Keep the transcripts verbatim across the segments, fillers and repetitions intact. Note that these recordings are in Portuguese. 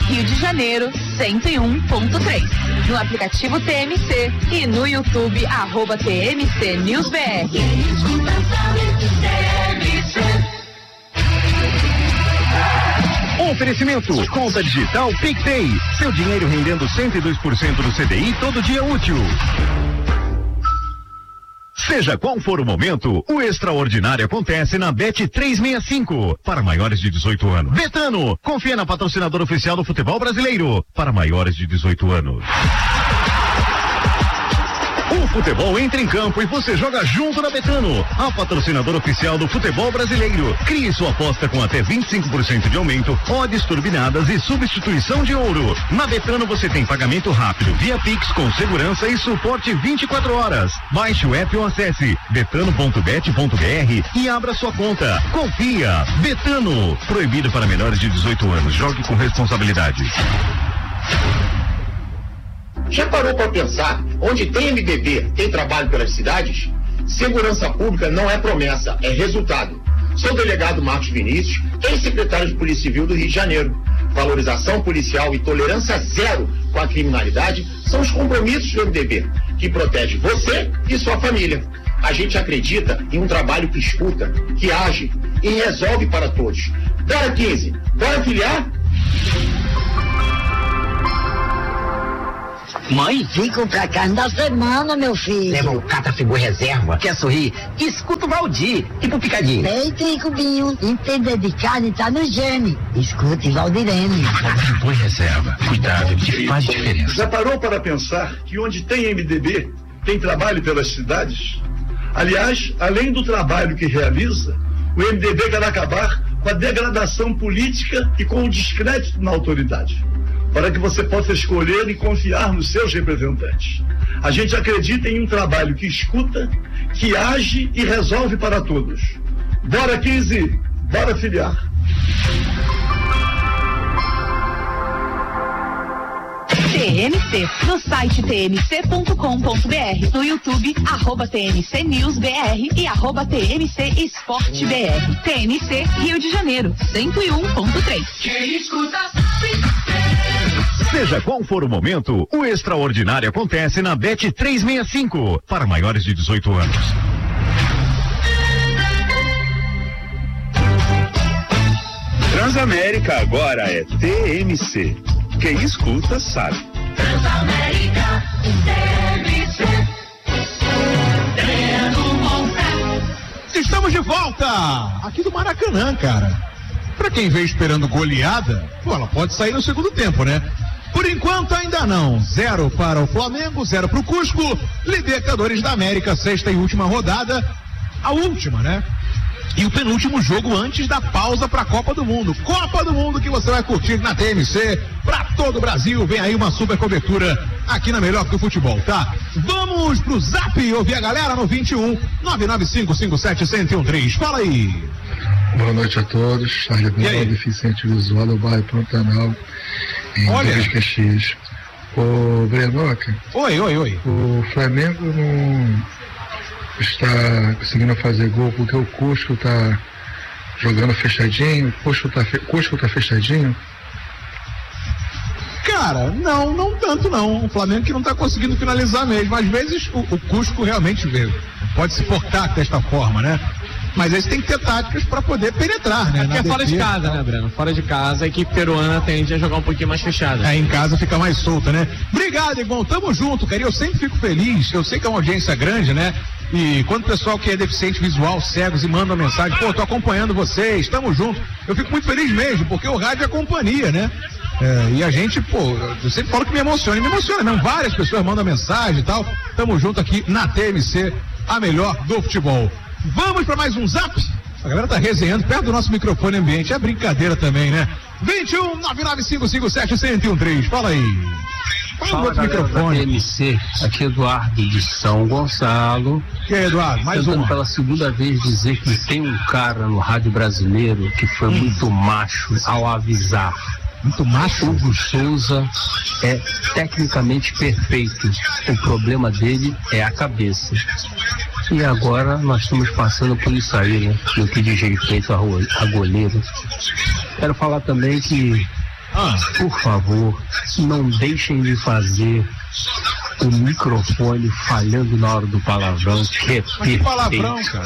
Rio de Janeiro, cento e um ponto três. No aplicativo T M C e no YouTube, arroba T M C News B R. Oferecimento, conta digital PicPay. Seu dinheiro rendendo cento e dois por cento do C D I todo dia útil. Seja qual for o momento, o extraordinário acontece na Bet trezentos e sessenta e cinco. Para maiores de dezoito anos. Betano, confia na patrocinadora oficial do futebol brasileiro. Para maiores de dezoito anos. O futebol entra em campo e você joga junto na Betano, a patrocinadora oficial do futebol brasileiro. Crie sua aposta com até vinte e cinco por cento de aumento, odds turbinadas e substituição de ouro. Na Betano você tem pagamento rápido, via Pix com segurança e suporte vinte e quatro horas. Baixe o app ou acesse betano ponto bet ponto b r e abra sua conta. Confia. Betano. Proibido para menores de dezoito anos. Jogue com responsabilidade. Já parou para pensar, onde tem M D B, tem trabalho pelas cidades? Segurança pública não é promessa, é resultado. Sou o delegado Marcos Vinícius, ex-secretário de Polícia Civil do Rio de Janeiro. Valorização policial e tolerância zero com a criminalidade são os compromissos do M D B, que protege você e sua família. A gente acredita em um trabalho que escuta, que age e resolve para todos. Bora quinze, bora filiar? Mãe, vim comprar carne da semana, meu filho. Leva o Catafigor Reserva. Quer sorrir? Escuta o Valdir. E pro Picadinho. Ei, Cubinho, entender de carne tá no gene. Escute Valdirene. Catafigor Reserva. Cuidado, que faz diferença. Já parou para pensar que onde tem M D B, tem trabalho pelas cidades? Aliás, além do trabalho que realiza, o M D B quer acabar com a degradação política e com o descrédito na autoridade, para que você possa escolher e confiar nos seus representantes. A gente acredita em um trabalho que escuta, que age e resolve para todos. Bora quinze, bora filiar. T M C, no site t m c ponto com ponto b r, no YouTube, arroba T M C News B R e arroba T M C Esporte B R. T M C Rio de Janeiro, cento e um ponto três. Quem escuta Seja qual for o momento, o extraordinário acontece na Bet trezentos e sessenta e cinco, para maiores de dezoito anos. Transamérica agora é T M C. Quem escuta sabe. Transamérica, T M C. Estamos de volta aqui do Maracanã, cara. Pra quem veio esperando goleada, pô, ela pode sair no segundo tempo, né? Por enquanto ainda não. Zero para o Flamengo, zero para o Cusco. Libertadores da América, sexta e última rodada. A última, né? E o penúltimo jogo antes da pausa para a Copa do Mundo. Copa do Mundo que você vai curtir na T M C para todo o Brasil. Vem aí uma super cobertura aqui na Melhor que o Futebol, tá? Vamos pro Zap ouvir a galera no vinte e um, nove nove cinco cinco sete, zero zero um três. Fala aí. Boa noite a todos. Charlie Brown, deficiente visual do bairro Pantanal, em Olha. Caxias. Ô, Brenoca. Oi, oi, oi. O Flamengo não está conseguindo fazer gol porque o Cusco tá jogando fechadinho, o Cusco tá, fe... Cusco tá fechadinho. Cara, não, não tanto não. O Flamengo que não tá conseguindo finalizar mesmo. Às vezes o, o Cusco realmente veio. Pode se portar desta forma, né? Mas eles têm que ter táticas para poder penetrar, né? Porque é fora de casa, né, Breno? Fora de casa, a equipe peruana tende a jogar um pouquinho mais fechada. É, em casa fica mais solta, né? Obrigado, irmão. Tamo junto, cara. Eu sempre fico feliz. Eu sei que é uma audiência grande, né? E quando o pessoal que é deficiente visual, cegos, e manda uma mensagem, pô, tô acompanhando vocês, tamo junto. Eu fico muito feliz mesmo, porque o rádio é companhia, né? É, e a gente, pô, eu sempre falo que me emociona, e me emociona mesmo. Várias pessoas mandam mensagem e tal. Tamo junto aqui na T M C, a melhor do futebol. Vamos para mais um Zap? A galera tá resenhando perto do nosso microfone ambiente. É brincadeira também, né? vinte e um, nove nove cinco cinco sete, zero zero um três. Fala aí. Fala no outro microfone. T M C, aqui é Eduardo de São Gonçalo. E aí, Eduardo, mais um. Pela segunda vez dizer que tem um cara no rádio brasileiro que foi hum. muito macho ao avisar. Muito macho? Hugo Souza é tecnicamente perfeito. O problema dele é a cabeça. E agora nós estamos passando por isso aí, né? No que diz respeito a, a goleiro. Quero falar também que Ah. Por favor, não deixem de fazer o microfone falhando na hora do palavrão. Que é Mas que palavrão, cara?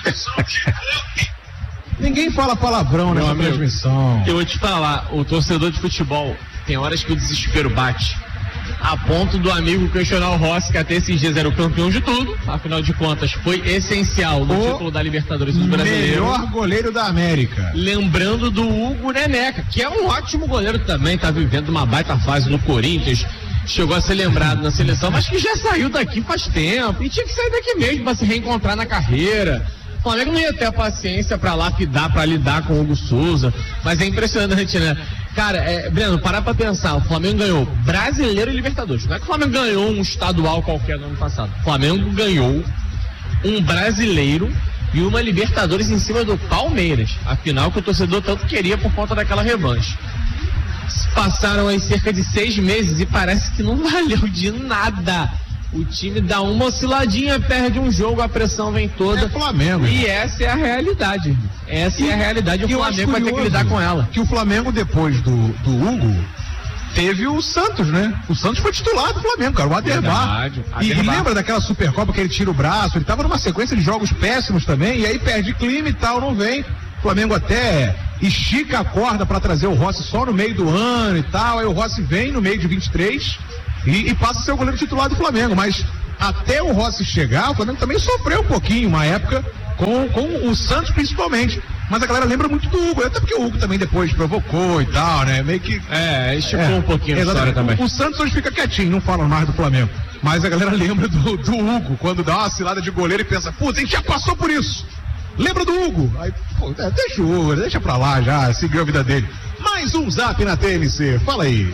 Ninguém fala palavrão nessa transmissão. Eu vou te falar, o torcedor de futebol tem horas que o desespero bate. A ponto do amigo questionar o Rossi, que até esses dias era o campeão de tudo, afinal de contas foi essencial no título da Libertadores do Brasileiro. Melhor goleiro da América. Lembrando do Hugo Neneca, que é um ótimo goleiro também, tá vivendo uma baita fase no Corinthians, chegou a ser lembrado na seleção, mas que já saiu daqui faz tempo, e tinha que sair daqui mesmo para se reencontrar na carreira. O Flamengo não ia ter a paciência para lapidar, para lidar com o Hugo Souza, mas é impressionante, né? Cara, é, Breno, parar pra pensar, o Flamengo ganhou Brasileiro e Libertadores. Não é que o Flamengo ganhou um estadual qualquer no ano passado. O Flamengo ganhou um Brasileiro e uma Libertadores em cima do Palmeiras. Afinal, que o torcedor tanto queria por conta daquela revanche. Passaram aí cerca de seis meses e parece que não valeu de nada. O time dá uma osciladinha, perde um jogo, a pressão vem toda. É Flamengo. E essa é a realidade. Essa e, é a realidade. O Flamengo vai ter que lidar com ela. Que o Flamengo, depois do, do Hugo, teve o Santos, né? O Santos foi titular do Flamengo, cara. O Ademar. Verdade, e, e Ademar. lembra daquela Supercopa que ele tira o braço? Ele tava numa sequência de jogos péssimos também. E aí perde clima e tal, não vem. O Flamengo até estica a corda para trazer o Rossi só no meio do ano e tal. Aí o Rossi vem no meio de vinte e três. E, e passa a ser o goleiro titular do Flamengo, mas até o Rossi chegar, o Flamengo também sofreu um pouquinho, uma época, com, com o Santos principalmente. Mas a galera lembra muito do Hugo, até porque o Hugo também depois provocou e tal, né? Meio que. É, esticou é, um pouquinho a história também. O Santos hoje fica quietinho, não fala mais do Flamengo. Mas a galera lembra do, do Hugo, quando dá uma cilada de goleiro e pensa, puta, a gente já passou por isso. Lembra do Hugo? Aí, pô, deixa o Hugo, deixa pra lá já, seguiu a vida dele. Mais um zap na T M C, fala aí.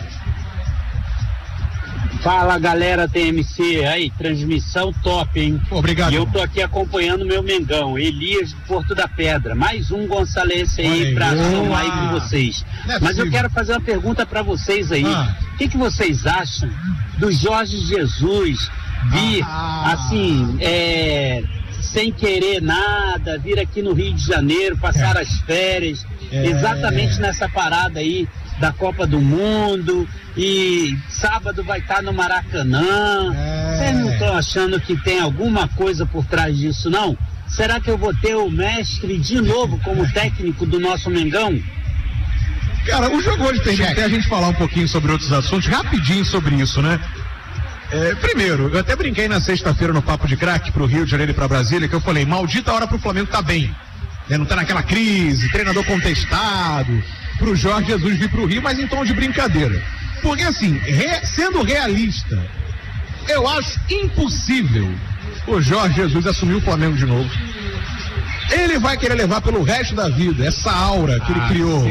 Fala galera T M C, aí, transmissão top, hein? Obrigado. E eu tô aqui acompanhando meu Mengão, Elias do Porto da Pedra, mais um Gonçalves aí Oi, pra boa. somar aí com vocês. É Mas eu quero fazer uma pergunta pra vocês aí, o ah. que, que vocês acham do Jorge Jesus vir, ah. assim, é, sem querer nada, vir aqui no Rio de Janeiro, passar é. as férias, é. exatamente nessa parada aí da Copa do Mundo, e sábado vai estar no Maracanã. É... Vocês não estão achando que tem alguma coisa por trás disso, não? Será que eu vou ter o mestre de novo como técnico do nosso Mengão? Cara, o jogo hoje tem até a gente falar um pouquinho sobre outros assuntos, rapidinho sobre isso, né? É, primeiro, eu até brinquei na sexta-feira no Papo de Crack pro Rio de Janeiro e pra Brasília, que eu falei, maldita hora pro Flamengo tá bem. Né? Não tá naquela crise, treinador contestado, pro Jorge Jesus vir pro Rio, mas em tom de brincadeira. Porque assim, re, sendo realista, eu acho impossível o Jorge Jesus assumir o Flamengo de novo. Ele vai querer levar pelo resto da vida essa aura que ah, ele criou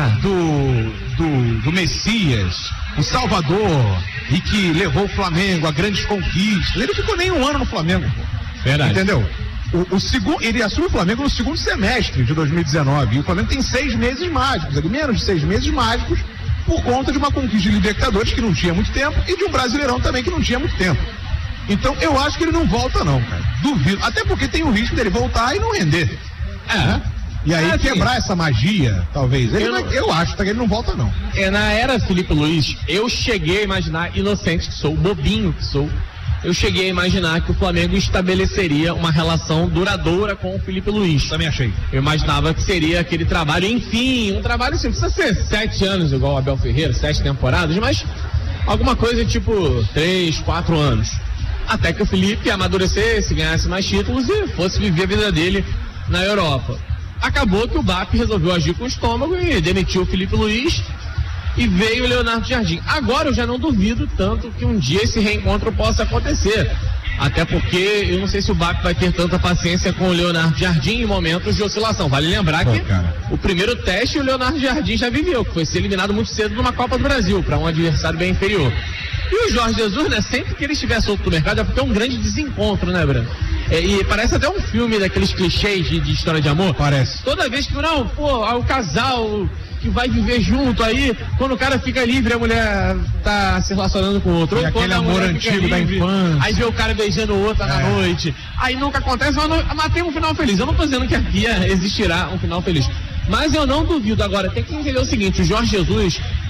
do, do, do Messias, o Salvador, e que levou o Flamengo a grandes conquistas. Ele ficou nem um ano no Flamengo. Verdade. Entendeu? O, o segundo, ele assume o Flamengo no segundo semestre de dois mil e dezenove. E o Flamengo tem seis meses mágicos, ali, menos de seis meses mágicos, por conta de uma conquista de Libertadores que não tinha muito tempo e de um Brasileirão também que não tinha muito tempo. Então eu acho que ele não volta não, cara. Duvido. Até porque tem o risco dele voltar e não render. É. Né? E aí é, quebrar essa magia, talvez. Ele eu, não, eu acho que ele não volta não. É, na era Felipe Luiz, eu cheguei a imaginar, inocente que sou, bobinho que sou, eu cheguei a imaginar que o Flamengo estabeleceria uma relação duradoura com o Felipe Luiz. Também achei. Eu imaginava que seria aquele trabalho, enfim, um trabalho assim, precisa ser sete anos igual o Abel Ferreira, sete temporadas, mas alguma coisa tipo três, quatro anos. Até que o Felipe amadurecesse, ganhasse mais títulos e fosse viver a vida dele na Europa. Acabou que o B A P resolveu agir com o estômago e demitiu o Felipe Luiz e veio o Leonardo Jardim. Agora eu já não duvido tanto que um dia esse reencontro possa acontecer. Até porque eu não sei se o B A P vai ter tanta paciência com o Leonardo Jardim em momentos de oscilação. Vale lembrar Pô, que cara. o primeiro teste o Leonardo Jardim já viveu, que foi ser eliminado muito cedo numa Copa do Brasil, para um adversário bem inferior. E o Jorge Jesus, né, sempre que ele estiver solto do mercado, é porque é um grande desencontro, né, Breno? É, e parece até um filme daqueles clichês de, de história de amor. Parece. Toda vez que, não, pô, o casal que vai viver junto aí, quando o cara fica livre, a mulher tá se relacionando com o outro. E ou aquele amor antigo livre, da infância. Aí vê o cara beijando o outro é. na noite. Aí nunca acontece, mas, não, mas tem um final feliz. Eu não tô dizendo que aqui existirá um final feliz. Mas eu não duvido. Agora, tem que entender o seguinte, o Jorge Jesus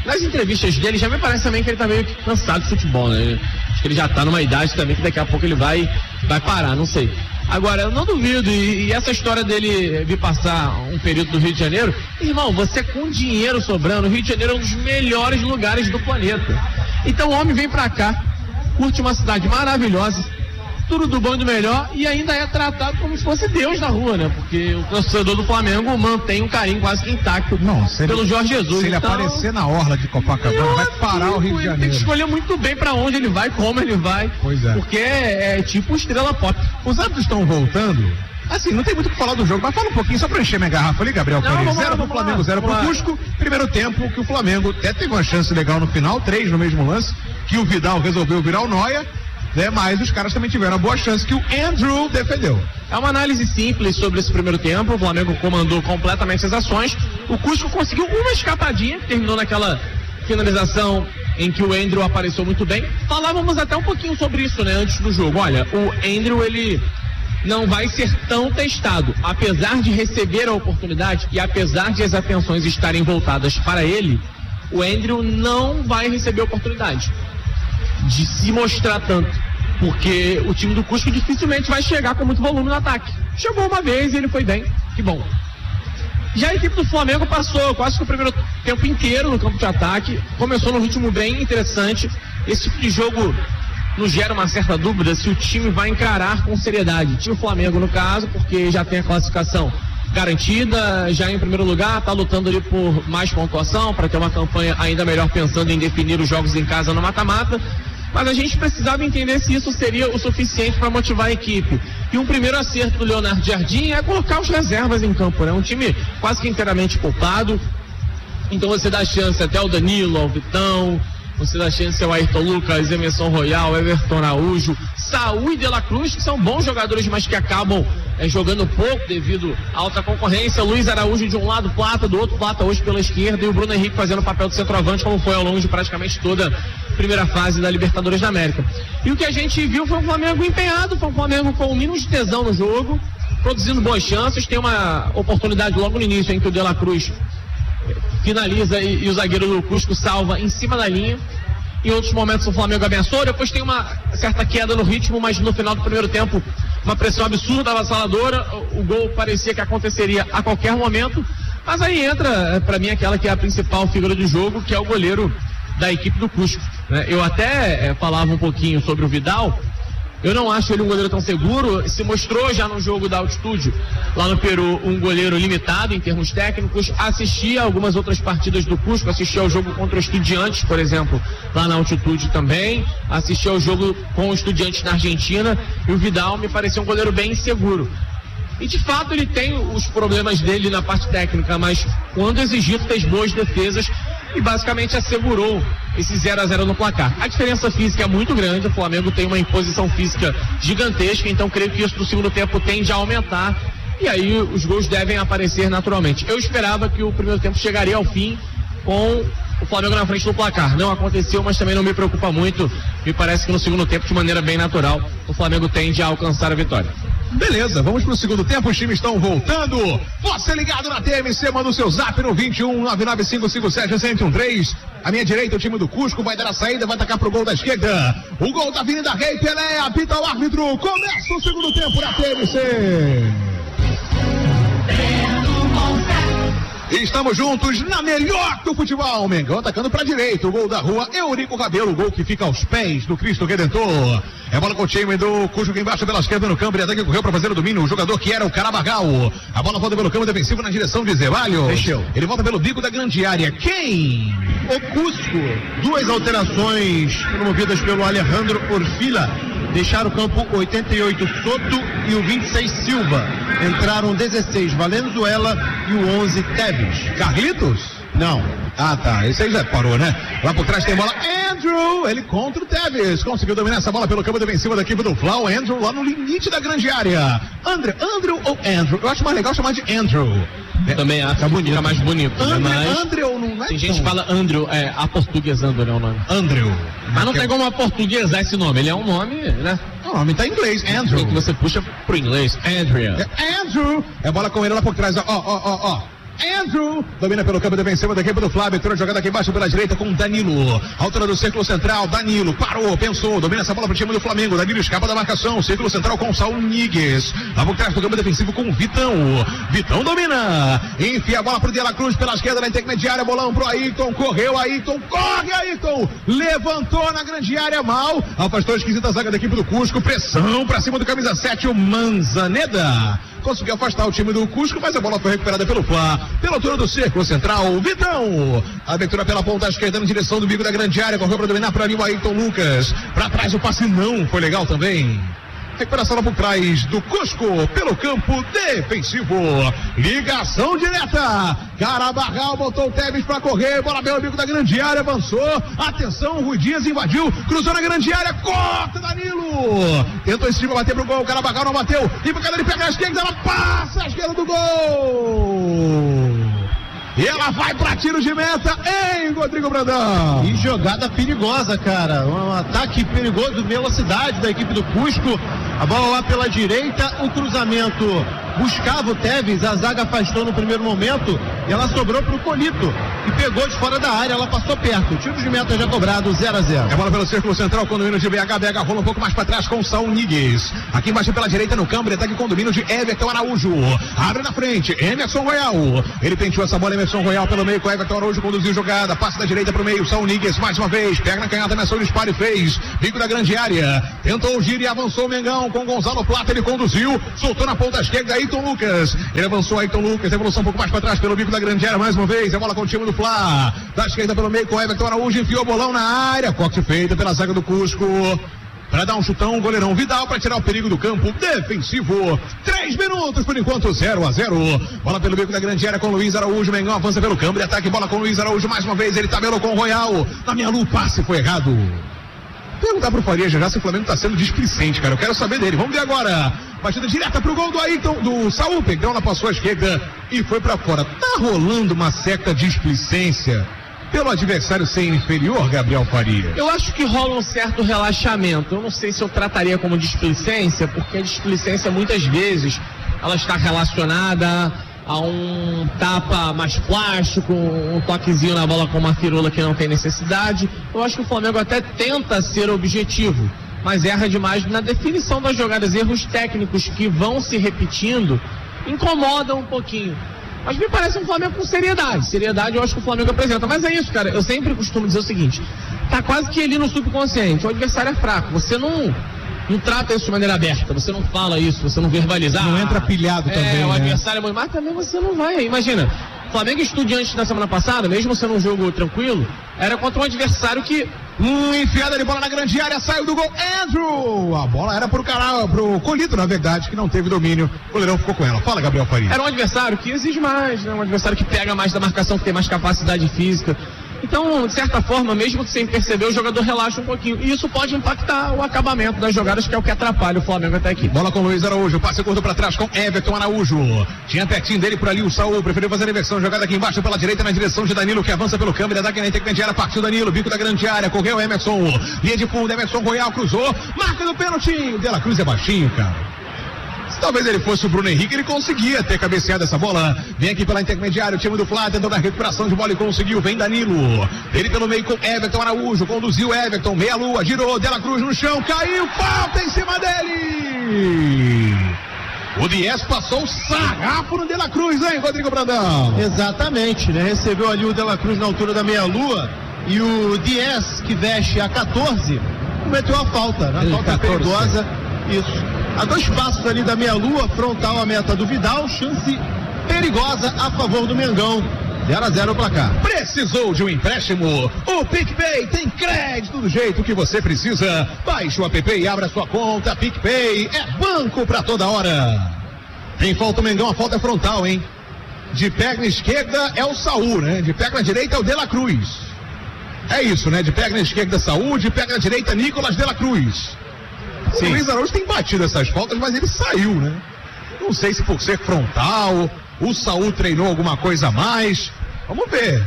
nas entrevistas dele já me parece também que ele tá meio cansado de futebol, né? Acho que ele já tá numa idade também que daqui a pouco ele vai, vai parar, não sei. Agora, eu não duvido, e, e essa história dele vir passar um período no Rio de Janeiro, irmão, você com dinheiro sobrando, o Rio de Janeiro é um dos melhores lugares do planeta. Então o homem vem pra cá, curte uma cidade maravilhosa, tudo do bom e do melhor, e ainda é tratado como se fosse Deus na rua, né? Porque o torcedor do Flamengo mantém um carinho quase que intacto não, se pelo ele, Jorge Jesus. Se ele então, aparecer na orla de Copacabana, vai parar o Rio de Janeiro. Tem que escolher muito bem pra onde ele vai, como ele vai. Pois é. Porque é, é tipo estrela pop. Os árbitros estão voltando. Assim, não tem muito o que falar do jogo, mas fala um pouquinho só pra encher minha garrafa ali, Gabriel Pereira. Zero pro Flamengo, zero pro Cusco. Primeiro tempo que o Flamengo até teve uma chance legal no final, três no mesmo lance, que o Vidal resolveu virar o Noia. Né, mas os caras também tiveram a boa chance que o Andrew defendeu. É uma análise simples sobre esse primeiro tempo. O Flamengo comandou completamente as ações. O Cusco conseguiu uma escapadinha, terminou naquela finalização em que o Andrew apareceu muito bem. Falávamos até um pouquinho sobre isso, né, antes do jogo. Olha, o Andrew, ele não vai ser tão testado. Apesar de receber a oportunidade e apesar de as atenções estarem voltadas para ele, o Andrew não vai receber a oportunidade de se mostrar tanto, porque o time do Cusco dificilmente vai chegar com muito volume no ataque. Chegou uma vez e ele foi bem, que bom. Já a equipe do Flamengo passou quase que o primeiro tempo inteiro no campo de ataque, começou num ritmo bem interessante. Esse tipo de jogo nos gera uma certa dúvida se o time vai encarar com seriedade. O time Flamengo, no caso, porque já tem a classificação garantida, já em primeiro lugar, está lutando ali por mais pontuação, para ter uma campanha ainda melhor, pensando em definir os jogos em casa no mata-mata. Mas a gente precisava entender se isso seria o suficiente para motivar a equipe. E um primeiro acerto do Leonardo Jardim é colocar os reservas em campo, né? Um time quase que inteiramente poupado. Então você dá chance até ao Danilo, ao Vitão, você dá chance ao Ayrton Lucas, Emerson Royal, Everton Araújo, Saúl e De La Cruz, que são bons jogadores, mas que acabam é, jogando pouco devido à alta concorrência. Luiz Araújo de um lado, Plata do outro, Plata hoje pela esquerda, e o Bruno Henrique fazendo o papel de centroavante, como foi ao longo de praticamente toda a primeira fase da Libertadores da América. E o que a gente viu foi um Flamengo empenhado, foi um Flamengo com o mínimo de tesão no jogo, produzindo boas chances. Tem uma oportunidade logo no início em que o De La Cruz finaliza e, e o zagueiro do Cusco salva em cima da linha. Em outros momentos o Flamengo abençoou, depois tem uma certa queda no ritmo, mas no final do primeiro tempo uma pressão absurda, avassaladora, o gol parecia que aconteceria a qualquer momento, mas aí entra para mim aquela que é a principal figura do jogo, que é o goleiro da equipe do Cusco, né? Eu até é, falava um pouquinho sobre o Vidal. Eu não acho ele um goleiro tão seguro. Se mostrou já no jogo da altitude lá no Peru um goleiro limitado em termos técnicos. Assisti a algumas outras partidas do Cusco, assisti ao jogo contra o Estudiantes, por exemplo, lá na altitude também. Assisti ao jogo com o Estudiantes na Argentina, e o Vidal me pareceu um goleiro bem inseguro. E de fato ele tem os problemas dele na parte técnica, mas quando exigido fez boas defesas e basicamente assegurou esse zero a zero no placar. A diferença física é muito grande, o Flamengo tem uma imposição física gigantesca, então creio que isso no segundo tempo tende a aumentar, e aí os gols devem aparecer naturalmente. Eu esperava que o primeiro tempo chegaria ao fim com o Flamengo na frente do placar. Não aconteceu, mas também não me preocupa muito. Me parece que no segundo tempo, de maneira bem natural, o Flamengo tende a alcançar a vitória. Beleza, vamos pro segundo tempo, os times estão voltando. Você ligado na T M C, manda o seu zap no vinte e um nove nove cinco cinco sete zero um três. À minha direita, o time do Cusco vai dar a saída, vai atacar pro gol da esquerda. O gol da Avenida Rei Pelé, apita o árbitro. Começa o segundo tempo na T M C. Estamos juntos na melhor do futebol. Mengão atacando pra direita. O gol da rua Eurico Rabelo. O gol que fica aos pés do Cristo Redentor. É bola com o time do Cusco embaixo pela esquerda no campo. E até que correu para fazer o domínio. O jogador que era o Carabagal. A bola volta pelo campo defensivo na direção de Zebalho. Fechou. Ele volta pelo bico da grande área. Quem? O Cusco. Duas alterações promovidas pelo Alejandro Orfila. Deixaram o campo oitenta e oito Soto e o vinte e seis Silva. Entraram dezesseis Valenzuela e o onze Teves. Carlitos? Não. Ah, tá. Esse aí já parou, né? Lá por trás tem bola. Andrew, ele contra o Teves. Conseguiu dominar essa bola pelo campo defensivo da equipe do Flau. Andrew lá no limite da grande área. Andrew, Andrew ou Andrew? Eu acho mais legal chamar de Andrew. Eu também acho, bonito. Fica mais bonito. Andrew, né? Mas Andrew não é tem gente que fala Andrew, é, aportuguesando, né, o nome. Andrew. Mas não tem como aportuguesar esse nome, ele é um nome, né? O nome tá em inglês, Andrew. Que você puxa pro inglês, Andrea. É Andrew. É bola com ele lá por trás, ó, ó, ó, ó. Andrew domina pelo campo defensivo da equipe do Flávio, entrou jogada aqui embaixo pela direita com Danilo, altura do círculo central, Danilo parou, pensou, domina essa bola pro time do Flamengo, Danilo escapa da marcação, círculo central com Saul Nigues, lá por trás do campo defensivo com Vitão, Vitão domina, enfia a bola pro De La Cruz pela esquerda na intermediária, bolão pro Ayrton, correu Ayrton, corre Ayrton, levantou na grande área mal, afastou a esquisita zaga da equipe do Cusco, pressão pra cima do camisa sete, o Manzaneda. Conseguiu afastar o time do Cusco, mas a bola foi recuperada pelo Flá, pela altura do círculo central, Vitão, abertura pela ponta esquerda na direção do bico da grande área, correu para dominar para ali o Ayrton Lucas, para trás o passe não foi legal também. Recuperação lá por trás do Cusco, pelo campo defensivo. Ligação direta. Carabarral botou o Tevez pra correr. Bola pelo bico da grande área, avançou. Atenção, o Rui Dias invadiu. Cruzou na grande área, corta Danilo. Tentou esse time bater pro gol. Carabarral não bateu. E por ele pega a esquerda, ela passa a esquerda do gol. E ela vai para tiro de meta, hein, Rodrigo Brandão? E jogada perigosa, cara. Um ataque perigoso, velocidade da equipe do Cusco. A bola lá pela direita, o cruzamento buscava o Tevez, a zaga afastou no primeiro momento e ela sobrou pro Colito e pegou de fora da área, ela passou perto. Tiro de meta já cobrado, zero a zero. É bola pelo círculo central, condomínio de B H, B H rola um pouco mais para trás com o Saul Nigues. Aqui embaixo pela direita no campo, ataque condomínio de Everton Araújo. Abre na frente, Emerson Royal. Ele penteou essa bola, Emerson Royal pelo meio com Everton Araújo, conduziu jogada, passa da direita pro meio, Saul Nigues mais uma vez, pega na canhota, ameaçou o disparo e fez. Bico da grande área, tentou o giro e avançou o Mengão com Gonzalo Plata, ele conduziu, soltou na ponta esquerda, Ayrton Lucas. Ele avançou, Ayrton Lucas, evolução um pouco mais para trás pelo bico da grande área, mais uma vez, a bola com o time do Flá, da esquerda pelo meio com Everton Araújo, enfiou o bolão na área, corte feito pela zaga do Cusco, para dar um chutão, o goleirão Vidal para tirar o perigo do campo defensivo. Três minutos por enquanto, zero a zero. Bola pelo bico da grande área com Luiz Araújo, Mengão avança pelo campo de ataque, bola com Luiz Araújo mais uma vez, ele tabelou com o Royal, na minha lua o passe foi errado. Perguntar pro Faria já se o Flamengo tá sendo displicente, cara. Eu quero saber dele. Vamos ver agora. Batida direta pro gol do Ayrton, do Saul. Pegão na passou à esquerda e foi pra fora. Tá rolando uma certa displicência pelo adversário ser inferior, Gabriel Faria? Eu acho que rola um certo relaxamento. Eu não sei se eu trataria como displicência, porque a displicência muitas vezes ela está relacionada a um tapa mais plástico, um toquezinho na bola com uma firula que não tem necessidade. Eu acho que o Flamengo até tenta ser objetivo, mas erra demais na definição das jogadas. Erros técnicos que vão se repetindo incomodam um pouquinho. Mas me parece um Flamengo com seriedade. Seriedade eu acho que o Flamengo apresenta. Mas é isso, cara. Eu sempre costumo dizer o seguinte: tá quase que ali no subconsciente. O adversário é fraco. Você não... não trata isso de maneira aberta, você não fala isso, você não verbaliza. Não entra pilhado é, também, o né? adversário é muito, mas também você não vai, imagina, Flamengo e Estudiantes na semana passada, mesmo sendo um jogo tranquilo, era contra um adversário que... Hum, enfiada de bola na grande área, saiu do gol, Andrew! A bola era pro cara, pro Colito, na verdade, que não teve domínio, o goleirão ficou com ela. Fala, Gabriel Faria. Era um adversário que exige mais, né? Um adversário que pega mais da marcação, que tem mais capacidade física. Então, de certa forma, mesmo que sem perceber, o jogador relaxa um pouquinho. E isso pode impactar o acabamento das jogadas, que é o que atrapalha o Flamengo até aqui. Bola com o Luiz Araújo, passe curto para trás com Everton Araújo. Tinha pertinho dele por ali o Saul, preferiu fazer a inversão, jogada aqui embaixo pela direita na direção de Danilo, que avança pelo câmbio, ataque na intermediária, partiu Danilo, bico da grande área, correu Emerson, linha de fundo, Emerson Royal cruzou, marca do pênalti, De La Cruz é baixinho, cara. Se talvez ele fosse o Bruno Henrique, ele conseguia ter cabeceado essa bola. Vem aqui pela intermediária, o time do Flá tentou dar recuperação de bola e conseguiu. Vem Danilo. Ele pelo meio com Everton Araújo. Conduziu Everton, meia lua, girou. De La Cruz no chão, caiu, falta em cima dele. O Dias passou o sarrafo no De La Cruz, hein, Rodrigo Brandão? Exatamente, né? Recebeu ali o De La Cruz na altura da meia lua. E o Dias, que veste a quatorze, cometeu a falta, né? Falta perigosa. Isso. A dois passos ali da meia-lua, frontal à meta do Vidal, chance perigosa a favor do Mengão. zero a zero o placar. Precisou de um empréstimo? O PicPay tem crédito do jeito que você precisa. Baixe o app e abra sua conta. PicPay é banco pra toda hora. Tem falta o Mengão, a falta é frontal, hein? De perna esquerda é o Saul, né? De perna direita é o De La Cruz. É isso, né? De perna esquerda Saul, de perna direita Nicolas De La Cruz. O Luiz Araújo tem batido essas faltas, mas ele saiu, né? Não sei se por ser frontal, o Saul treinou alguma coisa a mais. Vamos ver.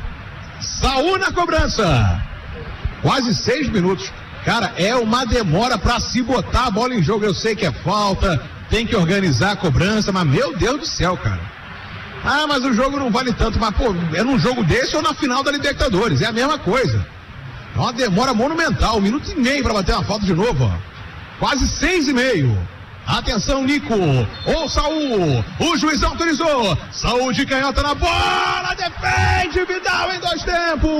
Saul na cobrança. Quase seis minutos. Cara, é uma demora pra se botar a bola em jogo. Eu sei que é falta, tem que organizar a cobrança, mas meu Deus do céu, cara. Ah, mas o jogo não vale tanto, mas pô, é num jogo desse ou na final da Libertadores, é a mesma coisa. É uma demora monumental, um minuto e meio para bater uma falta de novo, ó. Quase seis e meio. Atenção, Nico, ou Saul, o juiz autorizou, Saul de canhota na bola, defende Vidal em dois tempos.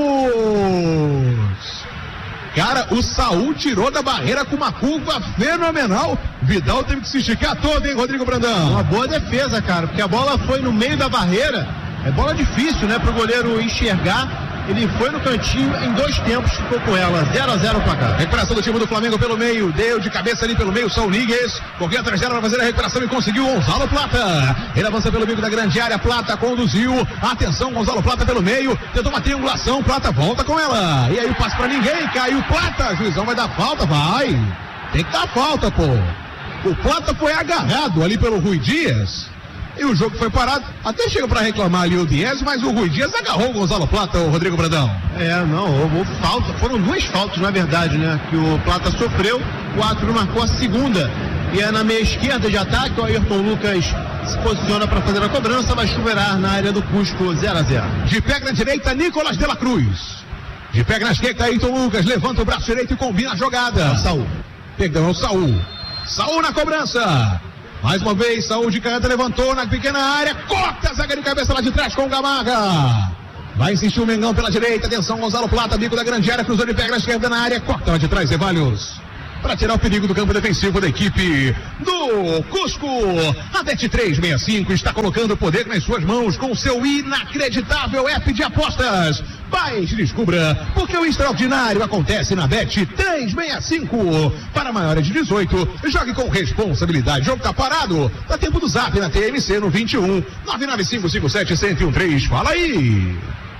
Cara, o Saul tirou da barreira com uma curva fenomenal. Vidal teve que se esticar todo, hein, Rodrigo Brandão? Uma boa defesa, cara, porque a bola foi no meio da barreira. É bola difícil, né, pro goleiro enxergar. Ele foi no cantinho, em dois tempos ficou com ela, zero a zero pra cá. Recuperação do time do Flamengo pelo meio, deu de cabeça ali pelo meio, Saul Níguez, correu atrás dela para fazer a recuperação e conseguiu Gonzalo Plata. Ele avança pelo meio da grande área, Plata conduziu, atenção, Gonzalo Plata pelo meio, tentou uma triangulação, Plata volta com ela. E aí o passe pra ninguém, caiu Plata, juizão vai dar falta, vai. Tem que dar falta, pô. O Plata foi agarrado ali pelo Rui Dias. E o jogo foi parado, até chega para reclamar ali o Dias, mas o Rui Dias agarrou o Gonzalo Plata, o Rodrigo Brandão. É, não, houve falta, foram duas faltas na verdade, né, que o Plata sofreu, o árbitro marcou a segunda, e é na meia esquerda de ataque, o Ayrton Lucas se posiciona para fazer a cobrança, vai chuveirar na área do Cusco, zero a zero. De pé na direita, Nicolas de la Cruz. De pé na esquerda, Ayrton Lucas, levanta o braço direito e combina a jogada. É o Saul. Pegão é o Saul. Saul na cobrança. Mais uma vez, Saúl de canhota levantou na pequena área, corta a zaga de cabeça lá de trás com o Gamarra. Vai insistir o Mengão pela direita, atenção, Gonzalo Plata, bico da grande área, cruzou de pé na esquerda na área, corta lá de trás, Evalhos. Para tirar o perigo do campo defensivo da equipe do Cusco. A Bet trezentos e sessenta e cinco está colocando o poder nas suas mãos com seu inacreditável app de apostas. Baixe e descubra, porque o extraordinário acontece na Bet trezentos e sessenta e cinco. Para maiores de dezoito, jogue com responsabilidade. O jogo tá parado. Dá tempo do Zap na T M C no vinte e um nove nove cinco cinco sete zero um três. Fala aí.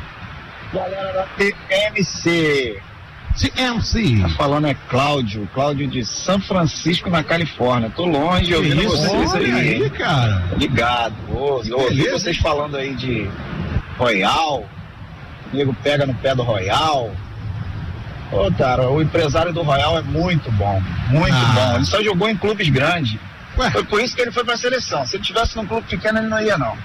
Galera da T M C. T M C. Tá falando é Cláudio, Cláudio de São Francisco, na Califórnia. Tô longe ouvindo isso, vocês aí, aí, cara. Ligado. Ô, eu ouvi vocês falando aí de Royal. O nego pega no pé do Royal. Ô, cara, o empresário do Royal é muito bom. Muito ah. bom. Ele só jogou em clubes grandes. Ué? Foi por isso que ele foi pra seleção. Se ele tivesse num clube pequeno, ele não ia, não.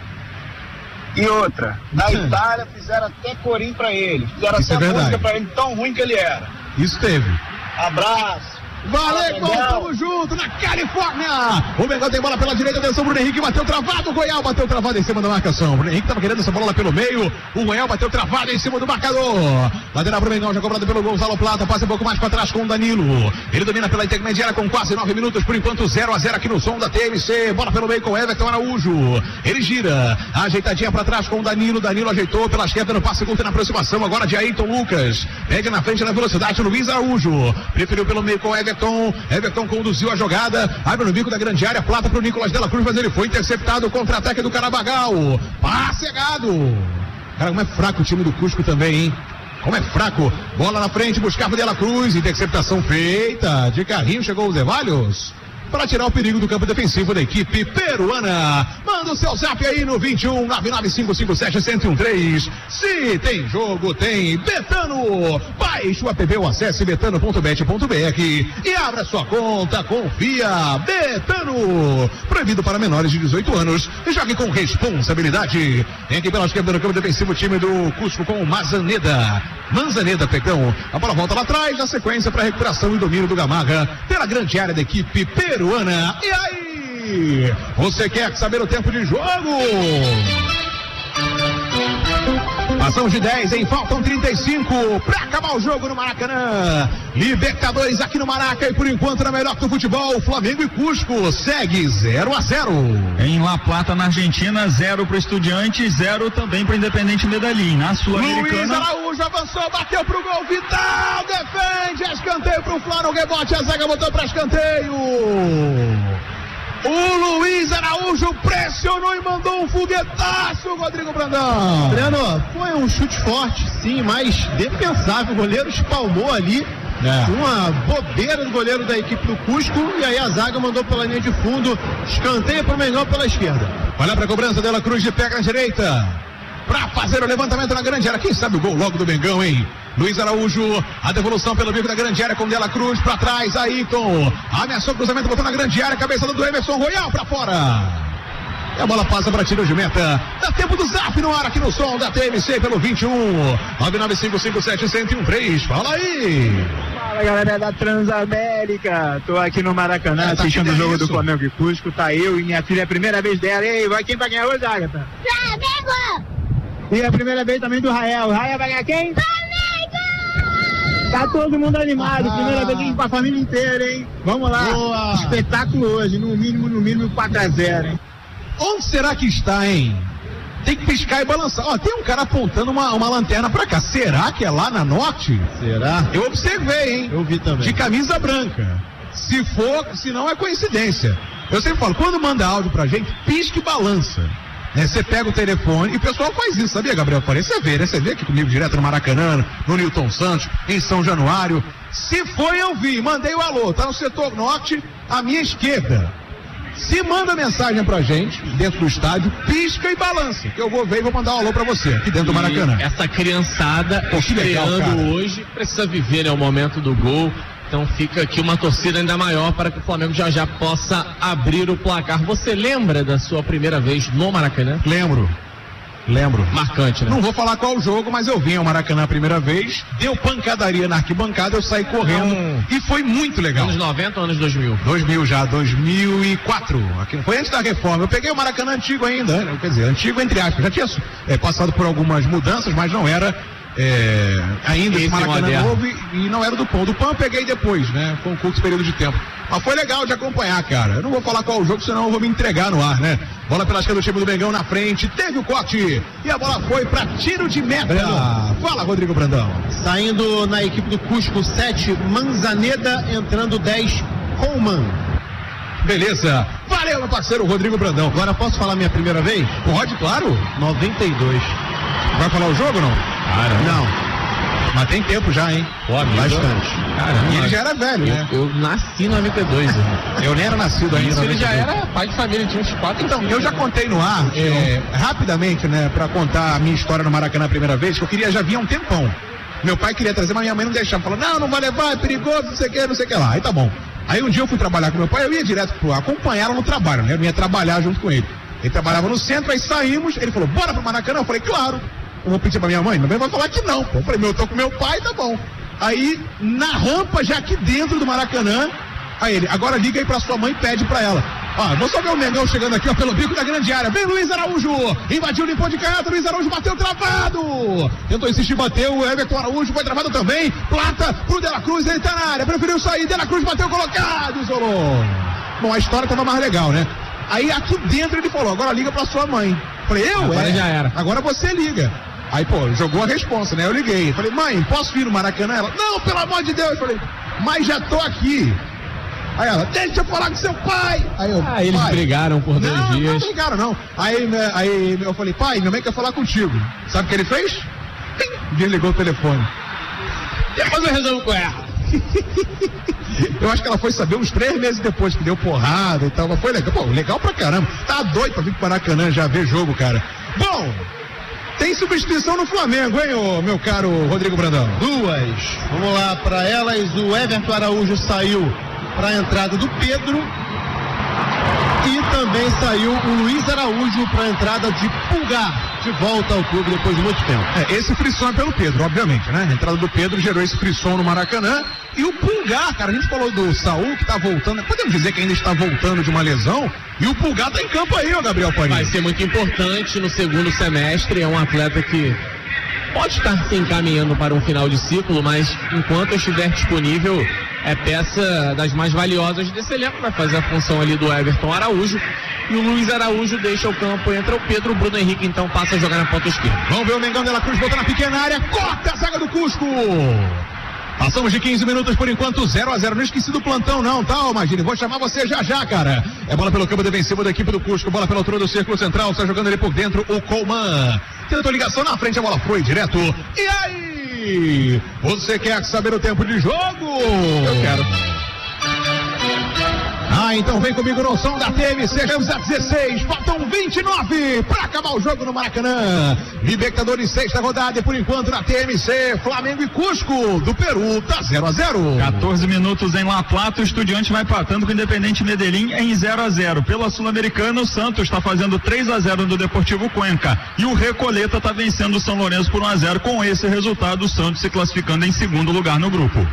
E outra, na hum. Itália fizeram até corim pra ele. Fizeram isso até é música pra ele, tão ruim que ele era. Isso teve. Abraço. Valeu, tamo junto na Califórnia. O Mengão tem bola pela direita, atenção, Bruno Henrique bateu travado, o Goiás bateu travado em cima da marcação. O Bruno Henrique tava querendo essa bola lá pelo meio, o Goiás bateu travado em cima do marcador. Lateral pro Mengão, já cobrado pelo Gonzalo Plata, passa um pouco mais pra trás com o Danilo. Ele domina pela intermediária com quase nove minutos, por enquanto zero a zero aqui no som da T M C. Bola pelo meio com o Everton Araújo. Ele gira, ajeitadinha pra trás com o Danilo. Danilo ajeitou pela esquerda no passe curto na aproximação agora de Ayrton Lucas. Pede na frente na velocidade, Luiz Araújo. Preferiu pelo meio com o Everton. Everton conduziu a jogada, abre no bico da grande área, Plata pro Nicolas de la Cruz, mas ele foi interceptado, contra-ataque do Carabagal. Passe errado. Cara, como é fraco o time do Cusco também, hein? Como é fraco. Bola na frente, buscava de la Cruz, interceptação feita. De carrinho chegou o Zevalhos para tirar o perigo do campo defensivo da equipe peruana. Manda o seu zap aí no vinte e um nove nove cinco cinco sete zero um três. Se tem jogo, tem Betano. Baixe o app ou acesse betano ponto bet ponto b r e abra sua conta. Confia. Betano. Proibido para menores de dezoito anos. Jogue com responsabilidade. Tem aqui pela esquerda no campo defensivo o time do Cusco com o Manzaneda. Manzaneda, pegão. A bola volta lá atrás, na sequência para recuperação e domínio do Gamarra pela grande área da equipe peruana. E aí? Você quer saber o tempo de jogo? Passamos de dez, hein? Faltam trinta e cinco para acabar o jogo no Maracanã. Libertadores aqui no Maraca e por enquanto na melhor do futebol, Flamengo e Cusco segue zero a zero. Em La Plata, na Argentina, zero para o Estudiantes, zero também para o Independente Medellín. Na Sul-Americana, Luiz Araújo avançou, bateu pro gol, Vital defende, escanteio pro Flamengo, rebote, a zaga botou para escanteio. O Luiz Araújo pressionou e mandou um foguetaço, Rodrigo Brandão. Breno, foi um chute forte, sim, mas defensável. O goleiro espalmou ali. É. Uma bobeira do goleiro da equipe do Cusco. E aí a zaga mandou pela linha de fundo. Escanteio para o Mengão pela esquerda. Olha para a cobrança dela, Cruz de pé na direita. Para fazer o levantamento na grande área. Quem sabe o gol logo do Mengão, hein? Luiz Araújo, a devolução pelo bico da grande área com Dela Cruz para trás, Ayrton ameaçou o cruzamento, botou na grande área, cabeçada do Emerson Royal para fora. E a bola passa para tiro de meta. Dá tempo do zap no ar aqui no som da T M C pelo vinte e um nove nove cinco cinco sete zero um três. Fala aí. Fala, galera da Transamérica. Tô aqui no Maracanã é, tá assistindo o jogo é do Flamengo e Cusco. Tá eu e minha filha, é a primeira vez dela. Ei, vai quem vai ganhar hoje, Agatha? Flamengo! E a primeira vez também do Rael. O Rael vai ganhar quem? Flamengo! Tá todo mundo animado. Ah. Primeira vez com a família inteira, hein? Vamos lá. Boa. Espetáculo hoje. No mínimo, no mínimo quatro a zero, hein? Onde será que está, hein? Tem que piscar e balançar. Ó, tem um cara apontando uma, uma lanterna pra cá. Será que é lá na norte? Será? Eu observei, hein? Eu vi também. De camisa branca. Se for, se não é coincidência. Eu sempre falo, quando manda áudio pra gente, pisca e balança. Né? Você pega o telefone e o pessoal faz isso, sabia, Gabriel Faria? Você vê, né? Você vê aqui comigo direto no Maracanã, no Newton Santos, em São Januário. Se foi, eu vi. Mandei o alô. Tá no setor norte, à minha esquerda. Se manda mensagem pra gente, dentro do estádio, pisca e balança, que eu vou ver e vou mandar um alô pra você, aqui dentro do Maracanã. Essa criançada Pô, estreando legal, hoje, precisa viver, né, o momento do gol. Então fica aqui uma torcida ainda maior para que o Flamengo já já possa abrir o placar. Você lembra da sua primeira vez no Maracanã? Lembro. Lembro. Marcante, né? Não vou falar qual o jogo, mas eu vim ao Maracanã a primeira vez, deu pancadaria na arquibancada, eu saí correndo hum. e foi muito legal. Anos noventa ou anos dois mil? dois mil já, dois mil e quatro. Aqui, foi antes da reforma. Eu peguei o Maracanã antigo ainda, né? Quer dizer, antigo entre aspas. Já tinha é, passado por algumas mudanças, mas não era é, ainda esse Maracanã novo e, e não era do Pão. Do Pão eu peguei depois, né? Com um curto período de tempo. Mas foi legal de acompanhar, cara. Eu não vou falar qual o jogo, senão eu vou me entregar no ar, né? Bola pela esquerda do time do Mengão na frente, teve o corte e a bola foi pra tiro de meta. Fala, Rodrigo Brandão. Saindo na equipe do Cusco sete, Manzaneda, entrando dez, Coleman. Beleza. Valeu, meu parceiro Rodrigo Brandão. Agora posso falar minha primeira vez? Pode, claro. noventa e dois. Vai falar o jogo ou não? Caramba. Não. Mas tem tempo já, hein? Pô, bastante. Caramba. E ele já era velho, eu, né? Eu nasci em noventa e dois. Eu nem era nascido ainda. Isso ele já era pai de família, tinha uns quatro. Então, eu já contei no ar, é, rapidamente, né, pra contar a minha história no Maracanã a primeira vez, que eu queria, já vinha há um tempão. Meu pai queria trazer, mas minha mãe não deixava. Falou, não, não vai levar, é perigoso, não sei o que, não sei o que lá. Aí tá bom. Aí um dia eu fui trabalhar com meu pai, eu ia direto pro acompanhá-lo no trabalho, né? Eu não ia trabalhar junto com ele. Ele trabalhava no centro, aí saímos, ele falou, bora pro Maracanã? Eu falei, claro. Eu vou pedir pra minha mãe? Minha mãe vai falar que não. Eu falei, meu, eu tô com meu pai, tá bom. Aí, na rampa, já aqui dentro do Maracanã, aí ele, agora liga aí pra sua mãe e pede pra ela. Ó, vou só ver o Mengão chegando aqui, ó, pelo bico da grande área. Vem Luiz Araújo, invadiu, limpou de canhota, Luiz Araújo bateu travado. Tentou insistir, bateu, o Everton Araújo foi travado também. Plata pro De La Cruz, ele tá na área, preferiu sair, De La Cruz bateu colocado, isolou. Bom, a história tava mais legal, né? Aí aqui dentro ele falou, agora liga pra sua mãe. Falei, eu? Agora é. já era. Agora você liga. Aí, pô, jogou a responsa, né? Eu liguei. Falei, mãe, posso ir no Maracanã? Ela, não, pelo amor de Deus. Eu falei, mas já tô aqui. Aí ela, deixa eu falar com seu pai. Aí eu, ah, eles brigaram por dois não, dias. Não, não brigaram, não. Aí, aí eu falei, pai, minha mãe quer falar contigo. Sabe o que ele fez? Pim, desligou o telefone. Depois eu resolvo com ela. Eu acho que ela foi saber uns três meses depois que deu porrada e tal. Mas foi legal. Pô, legal pra caramba. Tá doido pra vir pro Maracanã já ver jogo, cara. Bom, tem substituição no Flamengo, hein, ô, meu caro Rodrigo Brandão? Duas. Vamos lá, pra elas, o Everton Araújo saiu pra entrada do Pedro. E também saiu o Luiz Araújo para a entrada de Pulgar, de volta ao clube depois de muito tempo. É, esse frisson é pelo Pedro, obviamente, né? A entrada do Pedro gerou esse frisson no Maracanã. E o Pulgar, cara, a gente falou do Saul que tá voltando, podemos dizer que ainda está voltando de uma lesão. E o Pulgar tá em campo aí, ó, Gabriel Faria. Vai ser muito importante no segundo semestre, é um atleta que pode estar se encaminhando para um final de ciclo, mas enquanto estiver disponível, é peça das mais valiosas desse elenco, vai fazer a função ali do Everton Araújo. E o Luiz Araújo deixa o campo, entra o Pedro, o Bruno Henrique então passa a jogar na ponta esquerda. Vamos ver o Mengão de La Cruz voltando na pequena área, corta a zaga do Cusco. Passamos de quinze minutos por enquanto, zero a zero. Não esqueci do plantão não, tá, Magine? Vou chamar você já já, cara. É bola pelo campo defensivo da equipe do Cusco, bola pela altura do círculo central, está jogando ali por dentro o Coleman. Tentou ligação na frente, a bola foi direto. E aí? Você quer saber o tempo de jogo? Eu quero. lá, então vem comigo no som da T M C. Chegamos a dezesseis, faltam vinte e nove para acabar o jogo no Maracanã. Libertadores sexta rodada e por enquanto na T M C, Flamengo e Cusco do Peru tá zero a zero. quatorze minutos em La Plata, o Estudiante vai empatando com o Independente Medellín em zero a zero. Pela Sul-Americana, o Santos está fazendo três a zero no Deportivo Cuenca e o Recoleta está vencendo o São Lourenço por um a zero. Com esse resultado, o Santos se classificando em segundo lugar no grupo.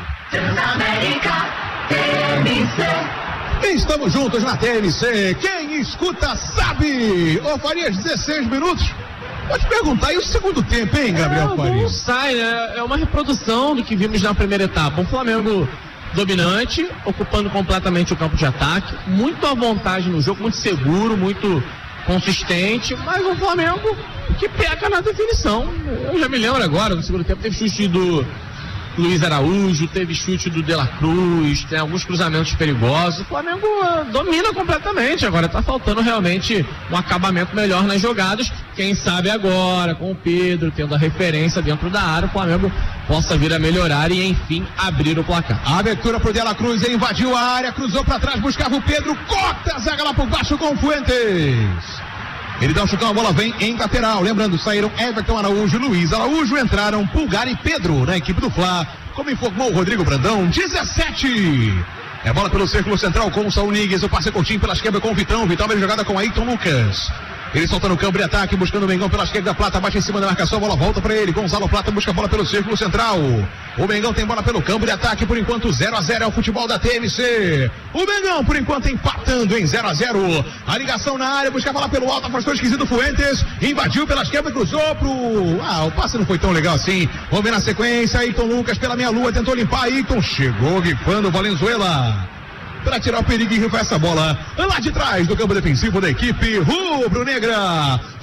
Estamos juntos na T M C. Quem escuta sabe. Ô Farias, dezesseis minutos. Pode perguntar, e o segundo tempo, hein, Gabriel é, Farias? Não sai, né? É uma reprodução do que vimos na primeira etapa. Um Flamengo dominante, ocupando completamente o campo de ataque, muito à vontade no jogo, muito seguro, muito consistente, mas um Flamengo que peca na definição. Eu já me lembro agora, no segundo tempo, teve chute do Luiz Araújo, teve chute do De La Cruz, tem alguns cruzamentos perigosos. O Flamengo uh, domina completamente. Agora tá faltando realmente um acabamento melhor nas jogadas. Quem sabe agora, com o Pedro tendo a referência dentro da área, o Flamengo possa vir a melhorar e enfim abrir o placar. A abertura pro De La Cruz, invadiu a área, cruzou para trás, buscava o Pedro, corta a zaga lá por baixo com o Fuentes. Ele dá um chutão, a bola vem em lateral. Lembrando, saíram Everton Araújo, Luiz Araújo, entraram Pulgar e Pedro na equipe do Fla. Como informou o Rodrigo Brandão, dezessete. É bola pelo círculo central com o Saul Nigues. O passe curtinho pela esquerda com o Vitão. Vitão vem jogada com Ayrton Lucas. Ele solta no campo de ataque, buscando o Mengão pela esquerda. Plata bate em cima da marcação, a bola volta para ele. Gonzalo Plata busca a bola pelo círculo central. O Mengão tem bola pelo campo de ataque, por enquanto zero a zero é o futebol da T M C. O Mengão, por enquanto, empatando em zero a zero. A ligação na área, busca a bola pelo alto, afastou o esquisito Fuentes. Invadiu pela esquerda e cruzou pro... Ah, o passe não foi tão legal assim. Vamos ver na sequência, Ayrton Lucas pela meia-lua, tentou limpar, Ayrton chegou rifando o Valenzuela para tirar o perigo e rifar essa bola lá de trás do campo defensivo da equipe rubro-negra.